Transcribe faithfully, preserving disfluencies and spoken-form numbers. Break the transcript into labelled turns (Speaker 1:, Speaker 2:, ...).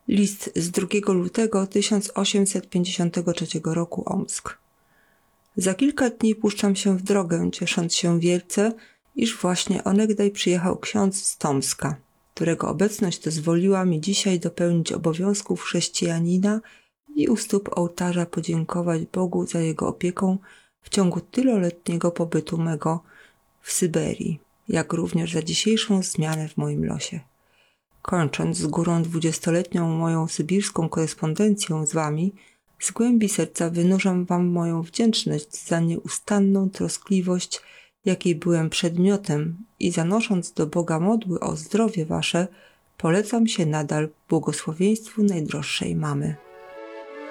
Speaker 1: List z drugiego lutego tysiąc osiemset pięćdziesiątego trzeciego roku, Omsk. Za kilka dni puszczam się w drogę, ciesząc się wielce, iż właśnie onegdaj przyjechał ksiądz z Tomska, którego obecność dozwoliła mi dzisiaj dopełnić obowiązków chrześcijanina i u stóp ołtarza podziękować Bogu za jego opiekę w ciągu tyloletniego pobytu mego w Syberii, jak również za dzisiejszą zmianę w moim losie. Kończąc z górą dwudziestoletnią moją sybirską korespondencję z wami, z głębi serca wynurzam wam moją wdzięczność za nieustanną troskliwość, jakiej byłem przedmiotem, i zanosząc do Boga modły o zdrowie wasze, polecam się nadal błogosławieństwu najdroższej mamy.